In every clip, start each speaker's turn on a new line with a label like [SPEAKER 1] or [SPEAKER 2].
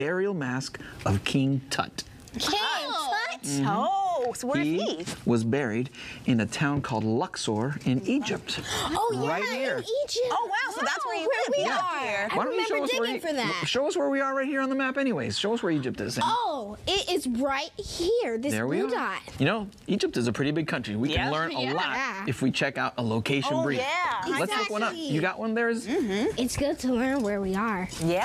[SPEAKER 1] burial mask of King Tut.
[SPEAKER 2] King Tut?
[SPEAKER 3] Oh, so where's he?
[SPEAKER 1] He was buried in a town called Luxor in Egypt.
[SPEAKER 2] Oh, yeah,
[SPEAKER 1] Right here.
[SPEAKER 2] in Egypt.
[SPEAKER 3] Oh, wow, so that's where you live.
[SPEAKER 2] we
[SPEAKER 3] Yeah.
[SPEAKER 2] are.
[SPEAKER 1] Why don't you
[SPEAKER 2] remember
[SPEAKER 1] show us where
[SPEAKER 2] digging for that.
[SPEAKER 1] Show us where we are right here on the map anyways. Show us where Egypt is.
[SPEAKER 2] Oh, it is right here, this
[SPEAKER 1] There we
[SPEAKER 2] blue
[SPEAKER 1] are.
[SPEAKER 2] dot.
[SPEAKER 1] You know, Egypt is a pretty big country. We can
[SPEAKER 3] Yeah.
[SPEAKER 1] learn a
[SPEAKER 2] Yeah.
[SPEAKER 1] lot if we check out a location
[SPEAKER 3] Oh,
[SPEAKER 1] brief.
[SPEAKER 3] yeah.
[SPEAKER 1] Let's look one up.
[SPEAKER 2] Exactly.
[SPEAKER 1] You got one there?
[SPEAKER 2] It's good to learn where we are.
[SPEAKER 3] Yeah.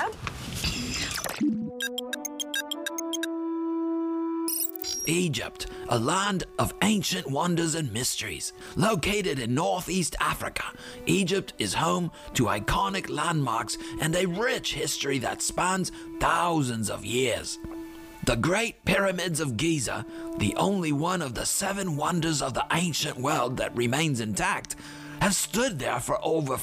[SPEAKER 4] Egypt, a land of ancient wonders and mysteries. Located in northeast Africa, Egypt is home to iconic landmarks and a rich history that spans thousands of years. The Great Pyramids of Giza, the only one of the 7 wonders of the ancient world that remains intact, have stood there for over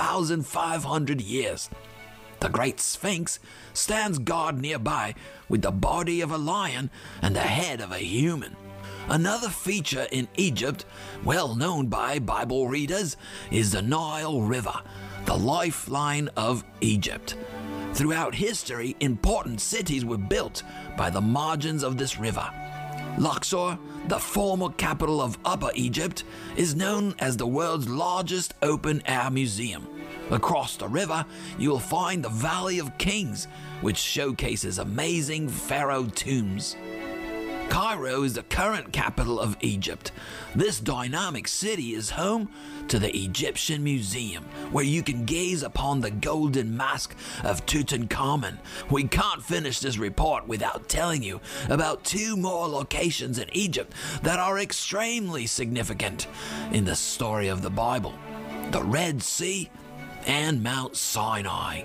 [SPEAKER 4] 4,500 years. The Great Sphinx stands guard nearby with the body of a lion and the head of a human. Another feature in Egypt, well known by Bible readers, is the Nile River, the lifeline of Egypt. Throughout history, important cities were built by the margins of this river. Luxor, the former capital of Upper Egypt, is known as the world's largest open-air museum. Across the river, you will find the Valley of Kings, which showcases amazing pharaoh tombs. Cairo is the current capital of Egypt. This dynamic city is home to the Egyptian Museum, where you can gaze upon the golden mask of Tutankhamun. We can't finish this report without telling you about 2 more locations in Egypt that are extremely significant in the story of the Bible: the Red Sea and Mount Sinai.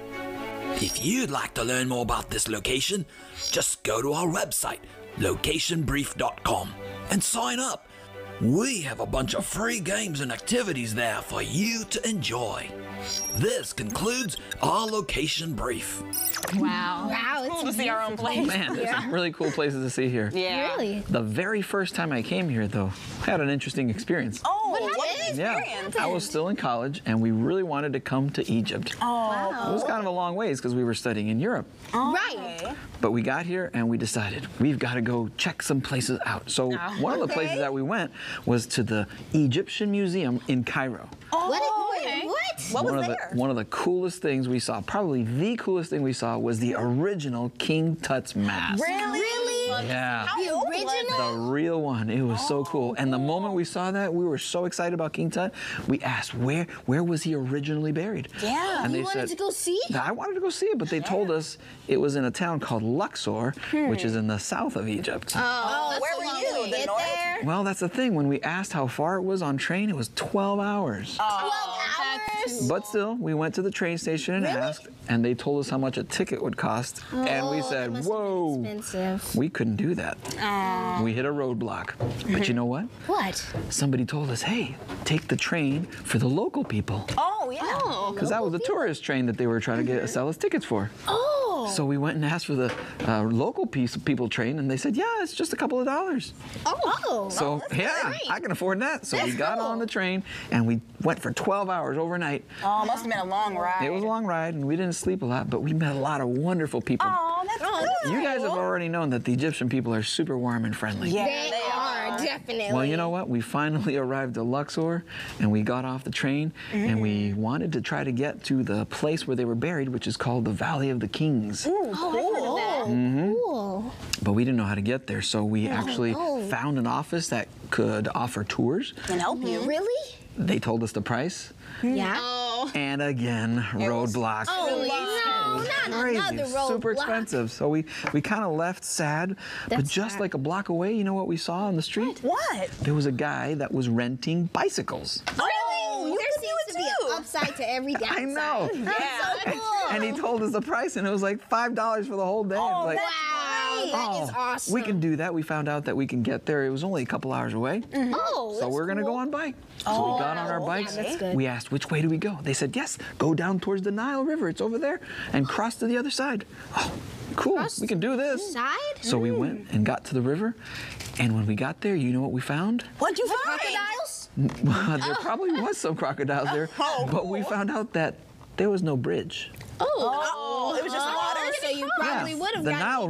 [SPEAKER 4] If you'd like to learn more about this location, just go to our website, locationbrief.com, and sign up. We have a bunch of free games and activities there for you to enjoy. This concludes our location brief.
[SPEAKER 3] Wow.
[SPEAKER 2] Wow, it's
[SPEAKER 3] Cool to see our own place.
[SPEAKER 1] Man, there's some really cool places to see here.
[SPEAKER 3] Yeah.
[SPEAKER 2] Really?
[SPEAKER 1] The very first time I came here, though, I had an interesting experience.
[SPEAKER 3] Oh, what
[SPEAKER 2] happened?
[SPEAKER 3] an
[SPEAKER 1] Yeah,
[SPEAKER 3] experience.
[SPEAKER 1] I was still in college, and we really wanted to come to Egypt.
[SPEAKER 3] Oh.
[SPEAKER 1] It was kind of a long ways because we were studying in Europe.
[SPEAKER 2] Right.
[SPEAKER 1] But we got here and we decided we've got to go check some places out. So one of the places that we went was to the Egyptian Museum in Cairo.
[SPEAKER 3] okay.
[SPEAKER 2] What?
[SPEAKER 3] What was
[SPEAKER 1] One of
[SPEAKER 3] there?
[SPEAKER 1] one of the coolest things we saw, probably the coolest thing we saw, was the original King Tut's mask.
[SPEAKER 2] Really?
[SPEAKER 1] Yeah.
[SPEAKER 3] How
[SPEAKER 2] The
[SPEAKER 3] old was
[SPEAKER 2] original?
[SPEAKER 1] The real one. It was so cool. And the moment we saw that, we were so excited about King Tut. We asked, where was he originally buried?
[SPEAKER 3] Yeah.
[SPEAKER 1] And
[SPEAKER 2] You
[SPEAKER 1] they
[SPEAKER 2] wanted
[SPEAKER 1] said,
[SPEAKER 2] to go see?
[SPEAKER 1] I wanted to go see it, but they told us it was in a town called Luxor, which is in the south of Egypt.
[SPEAKER 3] Oh, where were you? The north?
[SPEAKER 1] Well, that's the thing. When we asked how far it was on train, it was 12 hours.
[SPEAKER 2] 12 hours?
[SPEAKER 1] But still, we went to the train station and asked, and they told us how much a ticket would cost. And we
[SPEAKER 2] Oh, that
[SPEAKER 1] said,
[SPEAKER 2] must have been
[SPEAKER 1] whoa,
[SPEAKER 2] expensive.
[SPEAKER 1] we couldn't do that. We hit a roadblock. But you know what?
[SPEAKER 2] What?
[SPEAKER 1] Somebody told us, hey, take the train for the local people.
[SPEAKER 3] Oh, yeah.
[SPEAKER 1] Because that was the tourist train that they were trying to sell us tickets for.
[SPEAKER 2] Oh.
[SPEAKER 1] So we went and asked for the local people train, and they said, yeah, it's just a couple of dollars.
[SPEAKER 2] Oh.
[SPEAKER 1] So, yeah, I can afford that. So we
[SPEAKER 2] That's
[SPEAKER 1] got
[SPEAKER 2] cool.
[SPEAKER 1] on the train, and we went for 12 hours overnight.
[SPEAKER 3] Oh, must have been a long ride.
[SPEAKER 1] It was a long ride, and we didn't sleep a lot, but we met a lot of wonderful people.
[SPEAKER 3] Oh, that's good.
[SPEAKER 1] You guys have already known that the Egyptian people are super warm and friendly.
[SPEAKER 3] Yeah,
[SPEAKER 2] They are, definitely.
[SPEAKER 1] Well, you know what? We finally arrived at Luxor, and we got off the train, and we wanted to try to get to the place where they were buried, which is called the Valley of the Kings.
[SPEAKER 2] Cool.
[SPEAKER 1] But we didn't know how to get there, so we actually found an office that could offer tours.
[SPEAKER 3] Can help you.
[SPEAKER 2] Really?
[SPEAKER 1] They told us the price,
[SPEAKER 2] Yeah.
[SPEAKER 1] and again, roadblocks.
[SPEAKER 2] Oh, no, not
[SPEAKER 1] Crazy,
[SPEAKER 2] another roadblock.
[SPEAKER 1] super expensive. So we kind of left sad, but
[SPEAKER 2] That's
[SPEAKER 1] just
[SPEAKER 2] sad.
[SPEAKER 1] like a block away, you know what we saw on the street?
[SPEAKER 3] What?
[SPEAKER 1] There was a guy that was renting bicycles.
[SPEAKER 3] Oh, you
[SPEAKER 2] There
[SPEAKER 3] can do
[SPEAKER 2] seems to
[SPEAKER 3] it
[SPEAKER 2] be
[SPEAKER 3] too.
[SPEAKER 2] an upside to every downside.
[SPEAKER 1] I know.
[SPEAKER 2] That's so cool.
[SPEAKER 1] And he told us the price, and it was like $5 for the whole day.
[SPEAKER 3] Oh,
[SPEAKER 1] Like,
[SPEAKER 2] Wow, that is awesome.
[SPEAKER 1] we can do that. We found out that we can get there. It was only a couple hours away.
[SPEAKER 2] Oh,
[SPEAKER 1] So we're gonna go on bike. So we got on our bikes.
[SPEAKER 2] that's good.
[SPEAKER 1] We asked, which way do we go? They said, yes, go down towards the Nile River. It's over there. And cross to the other side. Oh, cool. We can do this.
[SPEAKER 2] Side?
[SPEAKER 1] So we went and got to the river. And when we got there, you know what we found?
[SPEAKER 3] What'd you find?
[SPEAKER 2] Crocodiles?
[SPEAKER 1] There probably was some crocodiles there.
[SPEAKER 3] Oh,
[SPEAKER 1] but we found out that there was no bridge.
[SPEAKER 2] Oh.
[SPEAKER 3] Oh, it was just water?
[SPEAKER 2] So you you probably would have
[SPEAKER 1] the
[SPEAKER 2] gotten
[SPEAKER 1] Nile